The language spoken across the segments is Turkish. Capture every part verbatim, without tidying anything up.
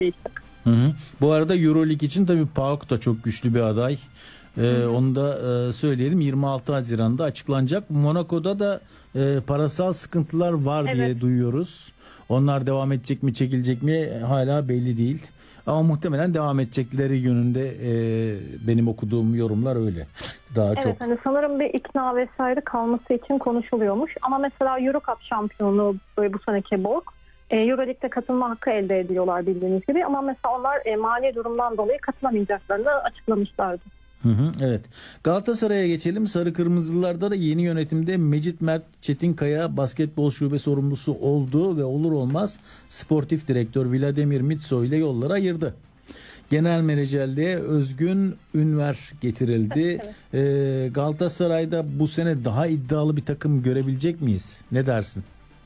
değişecek. Hı hı. Bu arada Euroleague için tabii PAOK da çok güçlü bir aday. Ee, onu da e, söyleyelim, yirmi altı Haziran'da açıklanacak. Monaco'da da e, parasal sıkıntılar var Evet. diye duyuyoruz. Onlar devam edecek mi, çekilecek mi hala belli değil. Ama muhtemelen devam edecekleri yönünde e, benim okuduğum yorumlar öyle. Daha Evet, çok. hani sanırım bir ikna vesaire kalması için konuşuluyormuş. Ama mesela Euro Cup şampiyonu bu seneki BORG, e, Euroleague'de katılma hakkı elde ediyorlar bildiğiniz gibi. Ama mesela onlar e, mali durumdan dolayı katılamayacaklarını açıklamışlardı. Hı hı, evet. Galatasaray'a geçelim. Sarı Kırmızılılarda da yeni yönetimde Mecit Mert Çetinkaya basketbol şube sorumlusu oldu ve olur olmaz sportif direktör Vladimir Mitso ile yolları ayırdı. Genel menajerliğe Özgün Ünver getirildi. Evet, Ee, Galatasaray'da bu sene daha iddialı bir takım görebilecek miyiz? Ne dersin?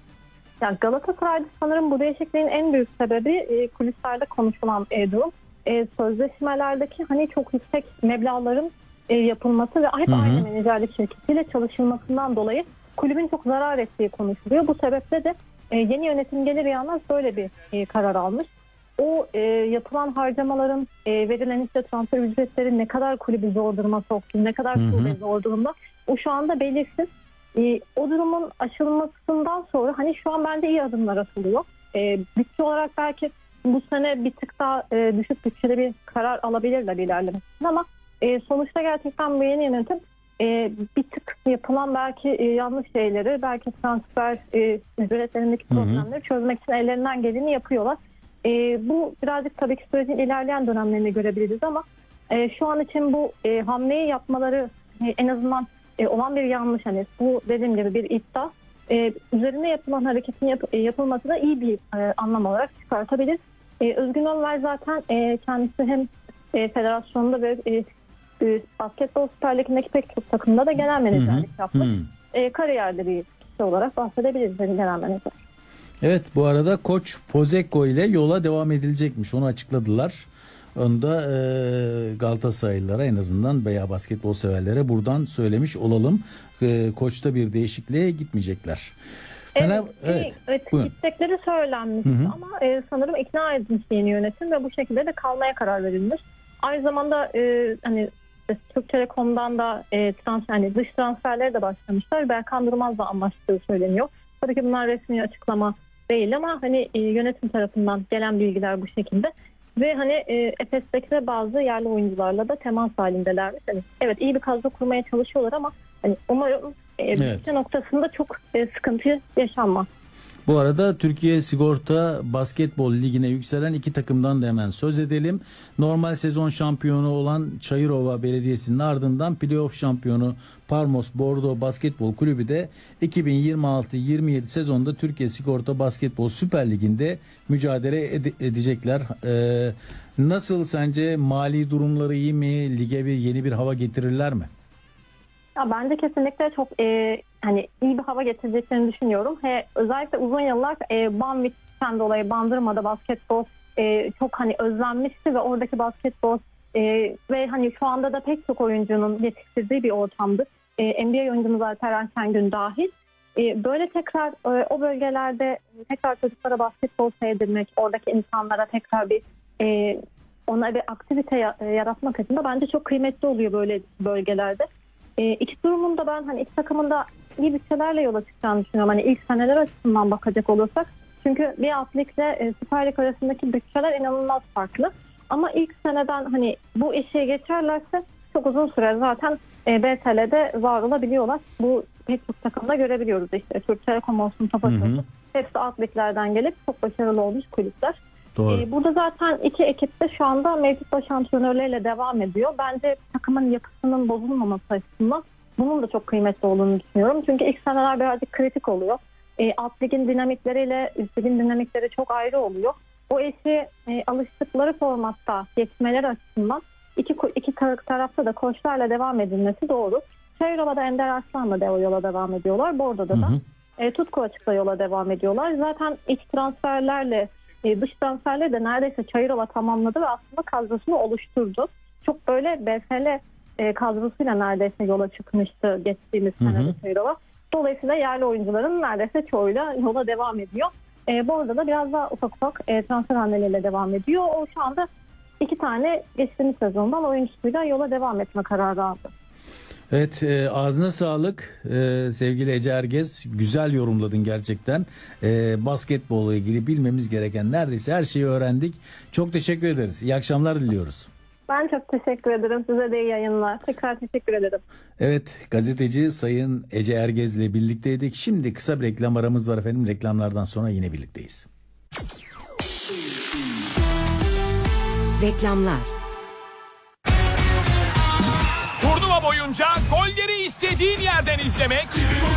Yani Galatasaray'da sanırım bu değişikliğin en büyük sebebi e, kulislerde konuşulan e, durum. E, sözleşmelerdeki hani çok yüksek meblağların e, yapılması ve hep Hı hı. aynı menajerlik şirketiyle çalışılmasından dolayı kulübün çok zarar ettiği konuşuluyor. Bu sebeple de e, yeni yönetim gelir gelmez böyle bir e, karar almış. O e, yapılan harcamaların, e, verilen işte transfer ücretleri ne kadar kulübü zor duruma soktu, ne kadar Hı hı. şube zor durumda, o şu anda belirsiz. E, o durumun aşılmasından sonra hani şu an bence iyi adımlar atılıyor. E, bütçe olarak belki bu sene bir tık daha e, düşük bütçeli bir karar alabilirler ilerlemesinde ama e, sonuçta gerçekten bu yeni yönetim e, bir tık yapılan belki e, yanlış şeyleri, belki transfer e, ücretlerindeki problemleri çözmek için ellerinden geleni yapıyorlar. E, bu birazcık tabii ki sürecin ilerleyen dönemlerini görebiliriz ama e, şu an için bu e, hamleyi yapmaları e, en azından e, olan bir yanlış, hani bu dediğim gibi bir iddia. E, üzerine yapılan hareketin yap, e, yapılması da iyi bir e, anlam olarak çıkartabilir. E, Özgün Önver zaten e, kendisi hem e, federasyonda ve e, e, basketbol Süper Ligi'ndeki pek çok takımda da genel menajerlik yapmış. E, kariyerde bir kişi olarak bahsedebiliriz yani genel menajer. Evet, bu arada Koç Pozeko ile yola devam edilecekmiş. Onu açıkladılar. Onu da e, Galatasaraylılara en azından veya basketbol severlere buradan söylemiş olalım. E, Koç'ta bir değişikliğe gitmeyecekler. Evet, Fener, evet, evet istekleri söylenmiş ama e, sanırım ikna edilmiş yeni yönetim ve bu şekilde de kalmaya karar verilmiş. Aynı zamanda e, hani Türk Telekom'dan da e, transfer, hani dış transferlere de başlamışlar. Berkan Durmaz'la anlaştığı söyleniyor. Tabii ki bunlar resmi açıklama değil ama hani e, yönetim tarafından gelen bilgiler bu şekilde. Ve hani e, Efes'teki de bazı yerli oyuncularla da temas halindelermiş. Yani, evet, iyi bir kadro kurmaya çalışıyorlar ama hani umarım e, evet. bütçe noktasında çok e, sıkıntı yaşanmaz. Bu arada Türkiye Sigorta Basketbol Ligi'ne yükselen iki takımdan da hemen söz edelim. Normal sezon şampiyonu olan Çayırova Belediyesi'nin ardından playoff şampiyonu Parmos Bordo Basketbol Kulübü de iki bin yirmi altı yirmi yedi sezonda Türkiye Sigorta Basketbol Süper Ligi'nde mücadele ede- edecekler. Ee, nasıl sence, mali durumları iyi mi? Lige bir yeni bir hava getirirler mi? Ya bence kesinlikle çok e, hani iyi bir hava getireceklerini düşünüyorum. He, özellikle uzun yıllar e, Banvit'ten dolayı Bandırma'da basketbol e, çok hani özlenmişti ve oradaki basketbol e, ve hani şu anda da pek çok oyuncunun yetiştirdiği bir ortamdı. E, N B A oyuncumuz Alperen Şengün dahil. E, böyle tekrar e, o bölgelerde tekrar çocuklara basketbol sevdirmek, oradaki insanlara tekrar bir e, ona bir aktivite yaratmak için de bence çok kıymetli oluyor böyle bölgelerde. E, iki durumunda ben hani iki takımın da iyi bütçelerle yola çıkacağını düşünüyorum. Hani ilk seneler açısından bakacak olursak. Çünkü bir alt ligle e, Süper Lig arasındaki bütçeler inanılmaz farklı. Ama ilk seneden hani bu eşiğe geçerlerse çok uzun süre zaten e, B T L'de var olabiliyorlar. Bu pek çok takımda görebiliyoruz işte. Türk Telekom olsun, Tofaş olsun. Hepsi alt liglerden gelip çok başarılı olmuş kulüpler. Ee, burada zaten iki ekip de şu anda mevcut baş antrenörleriyle devam ediyor. Bence takımın yapısının bozulmaması açısından bunun da çok kıymetli olduğunu düşünüyorum. Çünkü ilk seneler birazcık kritik oluyor. E, alt ligin dinamikleriyle üst ligin dinamikleri çok ayrı oluyor. O eşi e, alıştıkları formatta geçmeleri açısından iki, iki tarafta da koçlarla devam edilmesi doğru. Çayırova'da Ender Arslan'la da yola devam ediyorlar. Bordo'da da e, Tutku Açık'la yola devam ediyorlar. Zaten iç transferlerle dış transferleri de neredeyse Çayırova tamamladı ve aslında kadrosunu oluşturdu. Çok böyle B F L kadrosuyla neredeyse yola çıkmıştı geçtiğimiz senede Çayırova. Dolayısıyla yerli oyuncuların neredeyse çoğuyla yola devam ediyor. E, bu arada da biraz daha ufak ufak e, transfer hamleleriyle devam ediyor. O şu anda iki tane geçtiğimiz sezondan oyuncusuyla yola devam etme kararı aldı. Evet, e, ağzına sağlık e, sevgili Ece Ergez. Güzel yorumladın gerçekten. E, basketbolla ilgili bilmemiz gereken neredeyse her şeyi öğrendik. Çok teşekkür ederiz. İyi akşamlar diliyoruz. Ben çok teşekkür ederim. Size de iyi yayınlar. Tekrar teşekkür ederim. Evet, gazeteci Sayın Ece Ergez ile birlikteydik. Şimdi kısa bir reklam aramız var efendim. Reklamlardan sonra yine birlikteyiz. Reklamlar. Turnuva boyunca golleri istediğin yerden izlemek.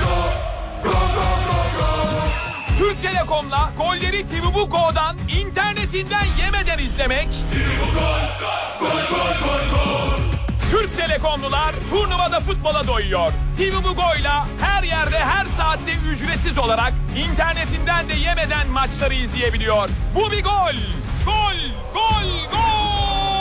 Türk Telekom'la golleri T V Bu Go'dan internetinden yemeden izlemek. Türk Telekomlular turnuvada futbola doyuyor. T V Bu Go'yla her yerde her saatte ücretsiz olarak internetinden de yemeden maçları izleyebiliyor. Bu bir gol. Gol, gol, gol.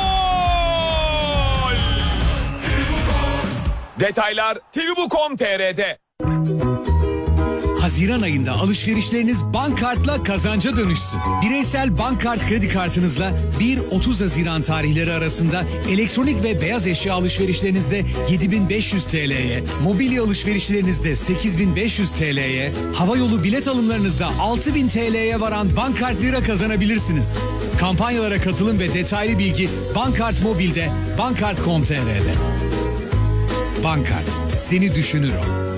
Detaylar T V Bu nokta com nokta t r'de. Haziran ayında alışverişleriniz Bankkart'la kazanca dönüşsün. Bireysel Bankkart kredi kartınızla bir otuz Haziran tarihleri arasında elektronik ve beyaz eşya alışverişlerinizde yedi bin beş yüz T L'ye, mobilya alışverişlerinizde sekiz bin beş yüz T L'ye, havayolu bilet alımlarınızda altı bin T L'ye varan Bankkart lira kazanabilirsiniz. Kampanyalara katılım ve detaylı bilgi Bankkart Mobil'de, bankkart nokta com nokta t r'de. Bankkart, seni düşünür o.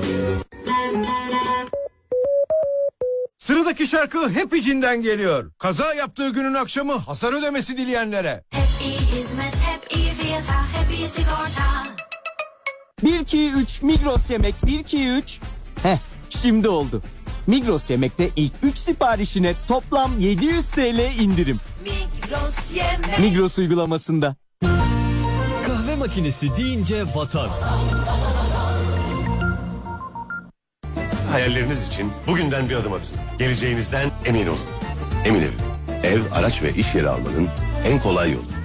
Sıradaki şarkı hep içinden geliyor. Kaza yaptığı günün akşamı hasar ödemesi dileyenlere. Hep iyi hizmet, hep iyi fiyata, hep iyi sigorta. bir iki üç Migros Yemek bir iki üç. Heh, şimdi oldu. Migros Yemek'te ilk üç siparişine toplam yedi yüz T L indirim. Migros Yemek. Migros uygulamasında. Kahve makinesi deyince vatan. Hayalleriniz için bugünden bir adım atın. Geleceğinizden emin olun. Emin Ev. Ev, araç ve iş yeri almanın en kolay yolu.